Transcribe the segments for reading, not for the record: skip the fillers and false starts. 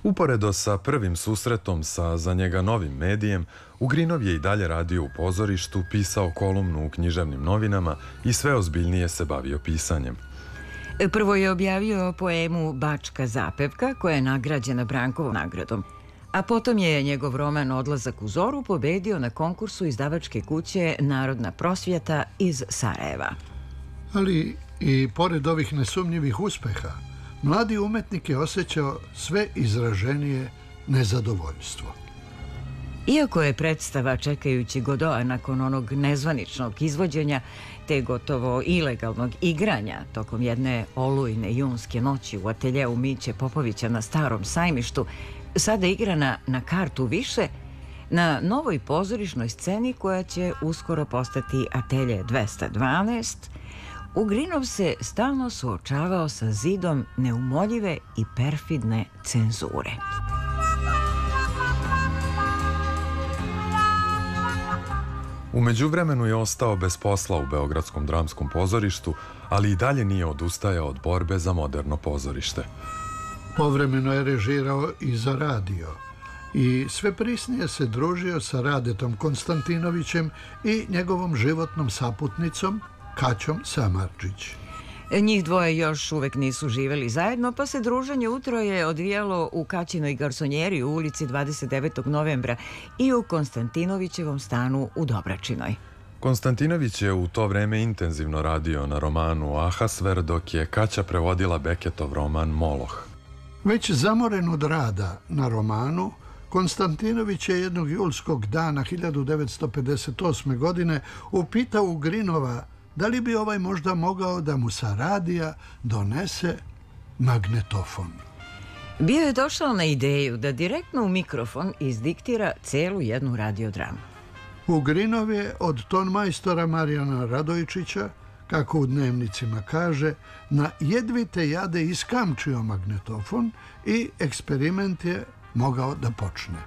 Uporedo sa prvim susretom sa za njega novim medijem, Ugrinov je i dalje radio u pozorištu, pisao kolumnu u književnim novinama i sve ozbiljnije se bavio pisanjem. Prvo je objavio poemu Bačka zapevka, koja je nagrađena Brankovom nagradom. A potom je njegov roman Odlazak u zoru pobedio na konkursu izdavačke kuće Narodna prosvjeta iz Sarajeva. Ali i pored ovih nesumnjivih uspeha, mladi umetnik je osjećao sve izraženije nezadovoljstvo. Iako je predstava Čekajući Godoa nakon onog nezvaničnog izvođenja te gotovo ilegalnog igranja tokom jedne olujne junske noći u ateljeu Miće Popovića na Starom sajmištu, sada igrana na kartu više, na novoj pozorišnoj sceni koja će uskoro postati Atelje 212, Ugrinov se stalno suočavao sa zidom neumoljive i perfidne cenzure. U međuvremenu je ostao bez posla u Beogradskom dramskom pozorištu, ali i dalje nije odustajao od borbe za moderno pozorište. Povremeno je režirao i za radio i sve prisnije se družio sa Radetom Konstantinovićem i njegovom životnom saputnicom Kaćom Samardžić. Njih dvoje još uvek nisu živeli zajedno, pa se druženje utroje odvijalo u Kaćinoj garsonjeri u ulici 29. novembra i u Konstantinovićevom stanu u Dobračinoj. Konstantinović je u to vreme intenzivno radio na romanu Ahasver, dok je Kaća prevodila Beketov roman Moloh. Već zamoren od rada na romanu, Konstantinović je jednog julskog dana 1958. godine upitao Ugrinova da li bi ovaj možda mogao da mu sa radija donese magnetofon. Bio je došao na ideju da direktno u mikrofon izdiktira celu jednu radiodramu. Ugrinov je od tonmajstora Marijana Radojičića, kako u dnevnicima kaže, na jedvite jade iskamčio magnetofon i eksperiment je mogao da počne.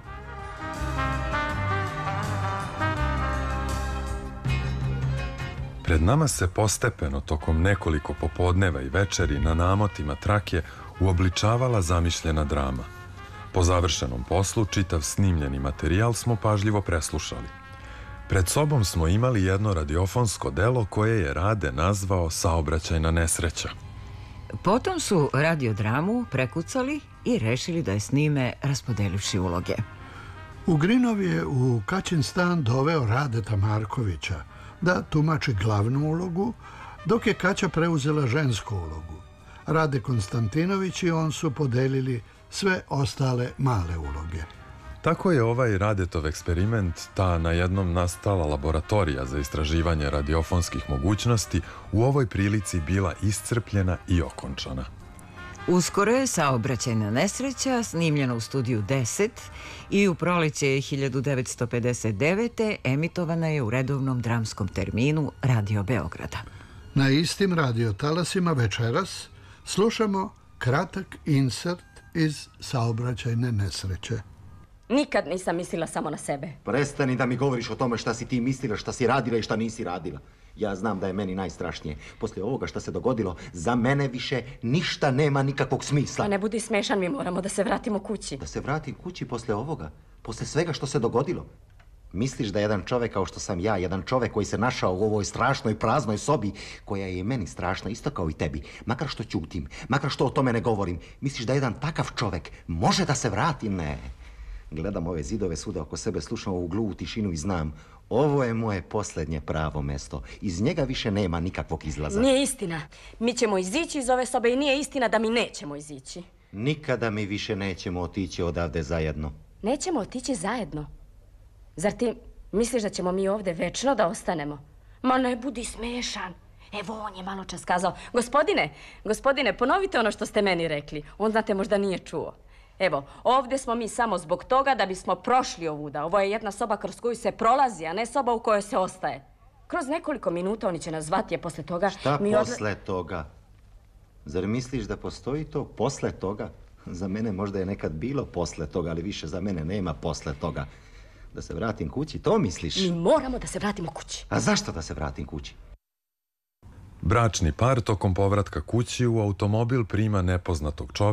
Pred nama se postepeno, tokom nekoliko popodneva i večeri, na namotima trake uobličavala zamišljena drama. Po završenom poslu, čitav snimljeni materijal smo pažljivo preslušali. Pred sobom smo imali jedno radiofonsko delo koje je Rade nazvao Saobraćajna nesreća. Potom su radiodramu prekucali i rešili da je snime raspodelivši uloge. Ugrinov je u Kaćin stan doveo Radeta Markovića da tumači glavnu ulogu, dok je Kaća preuzela žensku ulogu. Rade Konstantinović i on su podelili sve ostale male uloge. Tako je ovaj Radetov eksperiment, ta na jednom nastala laboratorija za istraživanje radiofonskih mogućnosti, u ovoj prilici bila iscrpljena i okončana. Uskoro je Saobraćajna nesreća snimljena u studiju 10 i u proleće 1959. emitovana je u redovnom dramskom terminu Radio Beograda. Na istim radiotalasima večeras slušamo kratak insert iz Saobraćajne nesreće. Nikad nisam mislila samo na sebe. Prestani da mi govoriš o tome šta si ti mislila, šta si radila i šta nisi radila. Ja znam da je meni najstrašnije. Poslije ovoga šta se dogodilo, za mene više ništa nema nikakvog smisla. Pa ne budi smešan, mi moramo da se vratimo kući. Da se vratim kući poslije ovoga? Poslije svega što se dogodilo? Misliš da jedan čovjek kao što sam ja, jedan čovjek koji se našao u ovoj strašnoj praznoj sobi, koja je i meni strašna, isto kao i tebi, makar što ćutim, makar što o tome ne govorim, misliš da jedan takav čovjek može da se vrati? Ne. Gledam ove zidove svuda oko sebe, slušam ovu gluvu tišinu i znam, ovo je moje posljednje pravo mesto. Iz njega više nema nikakvog izlaza. Nije istina. Mi ćemo izići iz ove sobe i nije istina da mi nećemo izići. Nikada mi više nećemo otići odavde zajedno. Nećemo otići zajedno? Zar ti misliš da ćemo mi ovde večno da ostanemo? Ma ne budi smešan. Evo, on je malo čas kazao. Gospodine, ponovite ono što ste meni rekli. On, znate, možda nije čuo. Evo, ovdje smo mi samo zbog toga da bismo prošli ovuda. Ovo je jedna soba kroz koju se prolazi, a ne soba u kojoj se ostaje. Kroz nekoliko minuta oni će nas zvati, a posle toga... Šta posle toga? Zar misliš da postoji to posle toga? Za mene možda je nekad bilo posle toga, ali više za mene nema posle toga. Da se vratim kući, to misliš? Mi moramo da se vratimo kući. A zašto da se vratim kući? Bračni par tokom povratka kući u automobil prima nepoznatog čoveka